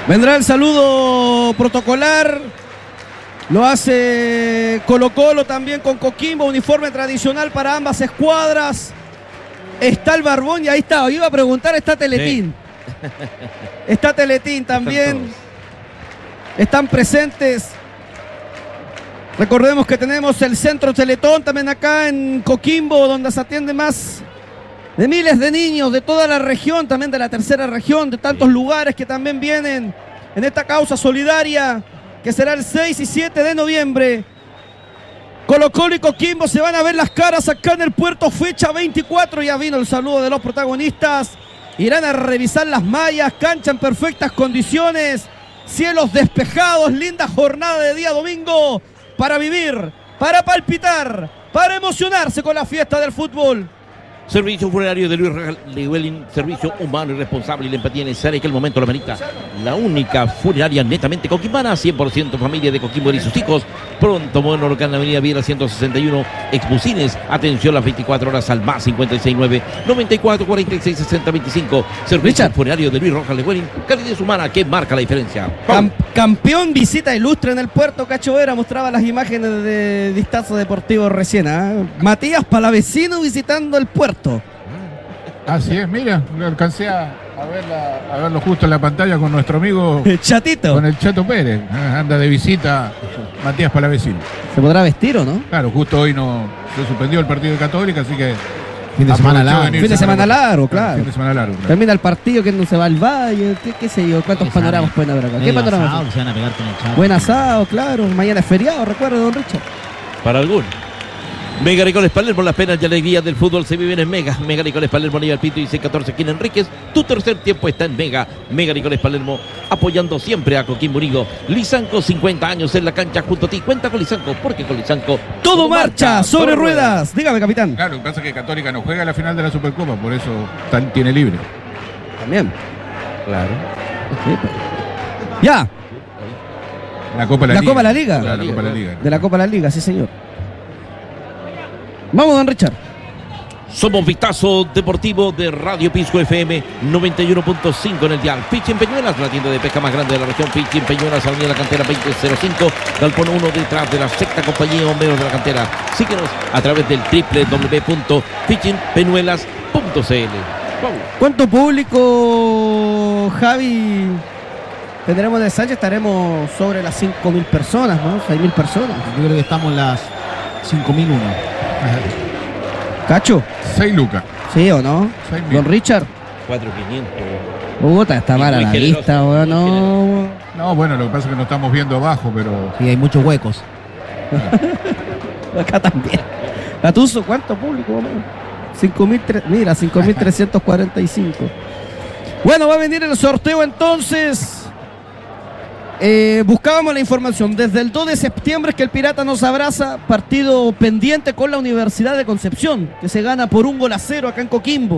Vendrá el saludo protocolar. Lo hace Colo-Colo también con Coquimbo, uniforme tradicional para ambas escuadras. Está el Barbón y ahí está. Iba a preguntar, está Teletín. Sí. Está Teletín también. Están presentes. Recordemos que tenemos el Centro Teletón también acá en Coquimbo, donde se atiende más de miles de niños de toda la región, también de la tercera región, de tantos lugares que también vienen en esta causa solidaria, que será el 6 y 7 de noviembre. Colo-Colo y Coquimbo se van a ver las caras acá en el puerto, fecha 24. Ya vino el saludo de los protagonistas. Irán a revisar las mallas, cancha en perfectas condiciones, cielos despejados, linda jornada de día domingo para vivir, para palpitar, para emocionarse con la fiesta del fútbol. Servicio funerario de Luis Llewellyn, servicio humano y responsable y la empatía necesaria que el momento lo merita. La única funeraria netamente coquimbana, 100% familia de Coquimbo y sus hijos. Pronto, bueno, local en la avenida Viera 161, Exbucines. Atención las 24 horas al más 569 94 46 60 25. Servicio funerario de Luis Llewellyn, calidez humana que marca la diferencia. Campeón visita ilustre en el puerto. Cacho Vera mostraba las imágenes de Vistazo Deportivo recién. Matías Palavecino visitando el puerto. Así es, mira, lo alcancé a verlo justo en la pantalla con nuestro amigo Chatito. Con el Chato Pérez. Anda de visita Matías Palavecino. ¿Se podrá vestir o no? Claro, justo hoy no se suspendió el partido de Católica, así que fin de semana largo. Fin de semana largo, claro. Fin de semana largo, claro. Termina el partido, que no se va al valle, qué sé yo, cuántos panoramas pueden haber acá. ¿Qué panoramas? Se van a pegar con el Chavo. Buen asado, claro. Mañana es feriado, recuerda, don Richard. Para algunos. Mega Ricoles Palermo, las penas y alegrías del fútbol se viven en Mega. Mega Ricoles Palermo, Aníbal Pinto y C14 Quín Enríquez. Tu tercer tiempo está en Mega. Mega Ricoles Palermo, apoyando siempre a Coquimbo Unido. Lisanco, 50 años en la cancha junto a ti. Cuenta con Lisanco, porque con Lisanco todo marcha sobre ruedas. Dígame, capitán. Claro, lo que pasa es que Católica no juega la final de la Supercopa, por eso tiene libre. También. Claro. Sí, pues. Ya. La Copa de la Liga. Copa de la Liga. Claro, la Copa de la Liga. De la Copa de la Liga, sí, señor. Vamos, don Richard. Somos Vistazo Deportivo de Radio Pisco FM 91.5 en el dial. Pichín Peñuelas, la tienda de pesca más grande de la región. Pichín Peñuelas, Avenida La Cantera 2005, Galpón 1, detrás de la sexta compañía bomberos de la cantera. Síguenos a través del www.pichinpeñuelas.cl. ¿Cuánto público, Javi, tendremos de Sánchez? Estaremos sobre las 5.000 personas, ¿no? 6.000 personas. Yo creo que estamos en las 5.001. ¿Cacho? 6 lucas. ¿Sí o no? 6.000. Don Richard. 4.500. Está mala la vista, weón. No, bueno, lo que pasa es que no estamos viendo abajo, pero... Sí, hay muchos huecos. Acá también. Gatuso, ¿cuánto público? 5.345. Bueno, va a venir el sorteo entonces. Buscábamos la información desde el 2 de septiembre que el Pirata nos abraza, partido pendiente con la Universidad de Concepción, que se gana por 1-0 acá en Coquimbo,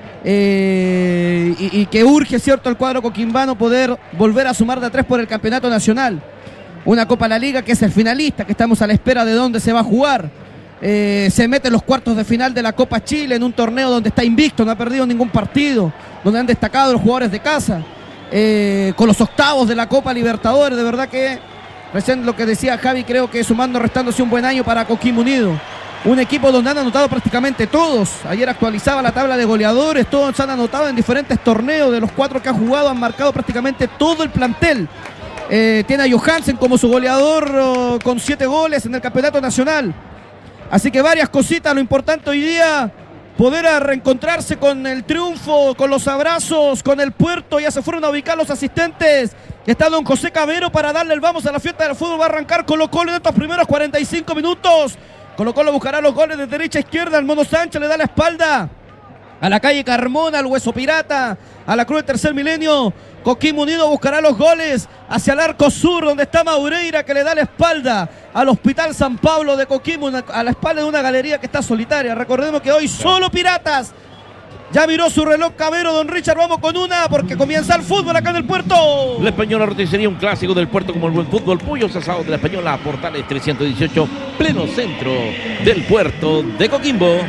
y que urge, cierto, el cuadro coquimbano poder volver a sumar de a 3 por el campeonato nacional, una Copa de la Liga que es el finalista, que estamos a la espera de dónde se va a jugar. Se mete en los cuartos de final de la Copa Chile, en un torneo donde está invicto, no ha perdido ningún partido, donde han destacado los jugadores de casa. Con los octavos de la Copa Libertadores, de verdad que recién lo que decía Javi, creo que sumando, restándose un buen año para Coquimbo Unido, un equipo donde han anotado prácticamente todos. Ayer actualizaba la tabla de goleadores, todos han anotado en diferentes torneos, de los 4 que han jugado han marcado prácticamente todo el plantel. Tiene a Johansen como su goleador con 7 goles en el campeonato nacional, así que varias cositas. Lo importante hoy día, poder reencontrarse con el triunfo, con los abrazos, con el puerto. Ya se fueron a ubicar los asistentes. Está don José Cabero para darle el vamos a la fiesta del fútbol. Va a arrancar Colo-Colo en estos primeros 45 minutos. Colo-Colo buscará los goles de derecha a izquierda. El Mono Sánchez le da la espalda a la calle Carmona, al Hueso Pirata, a la Cruz del Tercer Milenio. Coquimbo Unido buscará los goles hacia el arco sur, donde está Maureira, que le da la espalda al Hospital San Pablo de Coquimbo, a la espalda de una galería que está solitaria. Recordemos que hoy solo Piratas. Ya miró su reloj Cabero, don Richard. Vamos con una, porque comienza el fútbol acá en el puerto. La Española roticería, un clásico del puerto como el buen fútbol. Pollos asados de la Española, Portales 318, pleno centro del puerto de Coquimbo.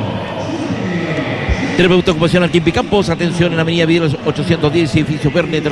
Terapeuta ocupacional Quimpi Campos, atención en la avenida Vidal 810, edificio Verde.